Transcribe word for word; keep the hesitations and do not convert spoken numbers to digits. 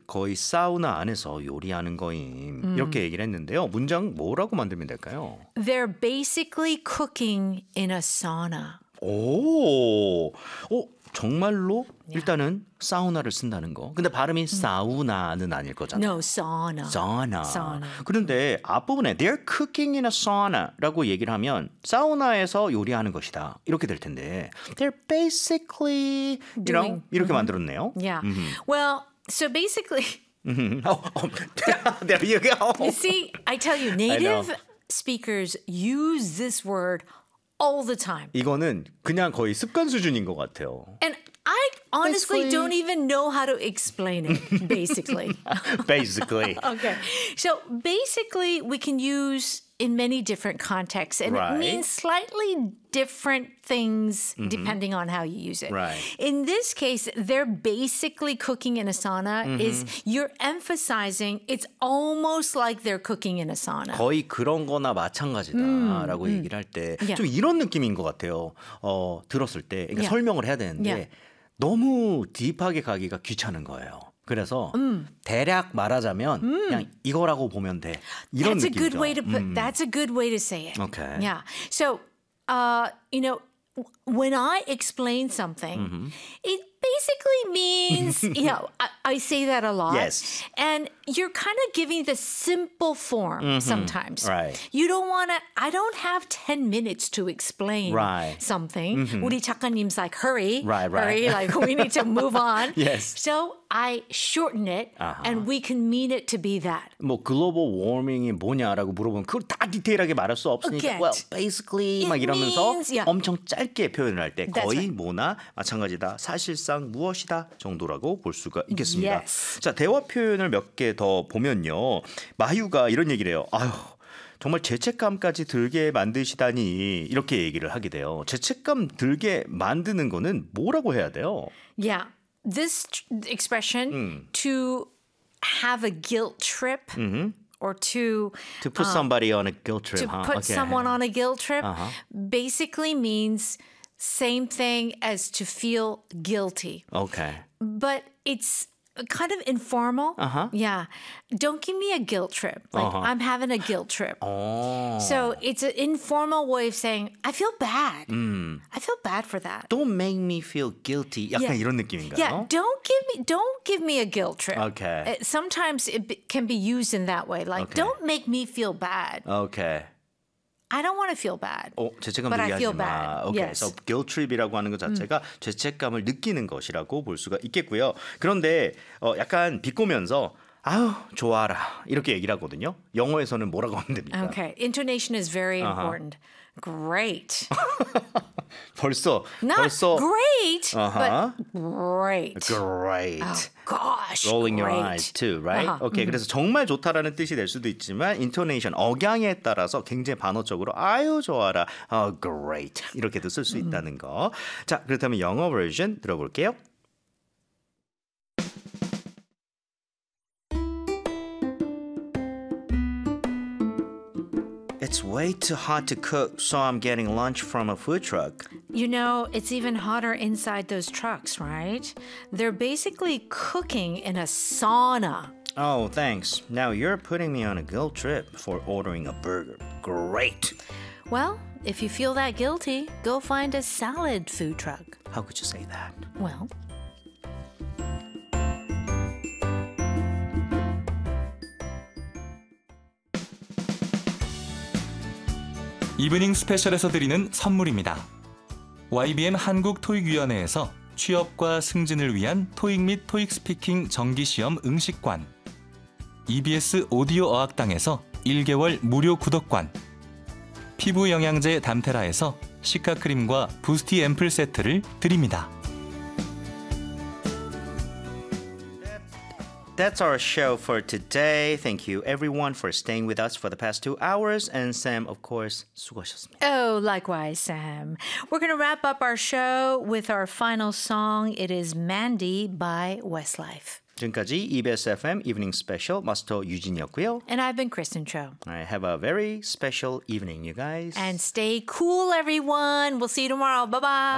거의 사우나 안에서 요리하는 거임. 음. 이렇게 얘기를 했는데요. 문장 뭐라고 만들면 될까요? They're basically cooking in a sauna. 오, 오 정말로 일단은 사우나를 쓴다는 거. 근데 발음이 사우나는 아닐 거잖아요. No, sauna. sauna. sauna. 그런데 앞부분에 they're cooking in a sauna라고 얘기를 하면 사우나에서 요리하는 것이다. 이렇게 될 텐데 they're basically you know, 이렇게 mm-hmm. 만들었네요. Yeah. Mm-hmm. Well, so basically mm-hmm. oh, oh, there you go. You see, I tell you, native speakers use this word all the time. 이거는 그냥 거의 습관 수준인 것 같아요. And I honestly basically. don't even know how to explain it, basically. basically. Okay. So basically, we can use in many different contexts, and right. it means slightly different things mm-hmm. depending on how you use it. Right. In this case, they're basically cooking in a sauna mm-hmm. is you're emphasizing it's almost like they're cooking in a sauna. 거의 그런 거나 마찬가지다라고 음, 얘기를 할 때 좀 yeah. 이런 느낌인 것 같아요. 어, 들었을 때 그러니까 yeah. 설명을 해야 되는데 yeah. 너무 딥하게 가기가 귀찮은 거예요. 그래서 음. 대략 말하자면 음. 그냥 이거라고 보면 돼. 이런 that's 느낌이죠. A good way to put, 음. That's a good way to say it. Okay. Yeah. So, uh, you know, when I explain something, mm-hmm. it basically means, you know, I, I say that a lot. Yes. And you're kind of giving the simple form mm-hmm. sometimes. Right. You don't want to, I don't have ten minutes to explain right. something. Mm-hmm. 우리 작가님's like, hurry, right, right. hurry, like we need to move on. Yes. So I shorten it uh-huh. and we can mean it to be that. 뭐 글로벌 워밍이 뭐냐라고 물어보면 그걸 다 디테일하게 말할 수 없으니까 Okay. well, basically 막 이러면서 means, yeah. 엄청 짧게 표현을 할 때 거의 right. 뭐나 마찬가지다. 사실상 무엇이다 정도라고 볼 수가 있겠습니다. Yes. 자, 대화 표현을 몇 개 더 보면요. 마유가 이런 얘기를 해요. 아유, 정말 죄책감까지 들게 만드시다니 이렇게 얘기를 하게 돼요. 죄책감 들게 만드는 거는 뭐라고 해야 돼요? Yeah. This expression 음. to have a guilt trip mm-hmm. or to to put um, somebody on a guilt trip. to huh? put okay. someone on a guilt trip uh-huh. basically means same thing as to feel guilty. Okay. But it's kind of informal. Uh-huh. Yeah. Don't give me a guilt trip. Like uh-huh. I'm having a guilt trip. Oh. So it's an informal way of saying I feel bad. 음. I feel bad for that. Don't make me feel guilty. 약간 Yeah. 이런 느낌인가요? Yeah, don't give me don't give me a guilt trip. Okay. Uh, Sometimes it b- can be used in that way. Like Okay. don't make me feel bad. Okay. I don't want to feel bad. 어, 죄책감 But 들게 I feel 하지 마. bad. 오케이. Yes. So guilt trip이라고 하는 것 자체가 음. 죄책감을 느끼는 것이라고 볼 수가 있겠고요. 그런데 어, 약간 비꼬면서 아유, 좋아라. 이렇게 얘기를 하거든요. 영어에서는 뭐라고 하면 됩니까? Okay. Intonation is very uh-huh. important. Great. 벌써 Not 벌써 great, uh-huh. but great. Great. Oh, gosh. Rolling great. your eyes too, right? Uh-huh. 오케이. Mm-hmm. 그래서 정말 좋다라는 뜻이 될 수도 있지만 intonation, 억양에 따라서 굉장히 반어적으로 아유 좋아라, oh, great 이렇게도 쓸 수 Mm-hmm. 있다는 거. 자, 그렇다면 영어 버전 들어볼게요. It's way too hot to cook, so I'm getting lunch from a food truck. You know, it's even hotter inside those trucks, right? They're basically cooking in a sauna. Oh, thanks. Now you're putting me on a guilt trip for ordering a burger. Great. Well, if you feel that guilty, go find a salad food truck. How could you say that? Well, 이브닝 스페셜에서 드리는 선물입니다. 와이비엠 한국토익위원회에서 취업과 승진을 위한 토익 및 토익 스피킹 정기시험 응시관, 이비에스 오디오 어학당에서 일 개월 무료 구독권, 피부 영양제 담테라에서 시카크림과 부스티 앰플 세트를 드립니다. That's our show for today. Thank you everyone for staying with us for the past two hours. And Sam, of course, 수고하셨습니다. oh, likewise, Sam. We're going to wrap up our show with our final song. It is Mandy by Westlife. 지금까지 이비에스 에프엠 Evening Special 마스터 유진이었고요. And I've been Kristen Cho. I have a very special evening, you guys. And stay cool, everyone. We'll see you tomorrow. Bye-bye.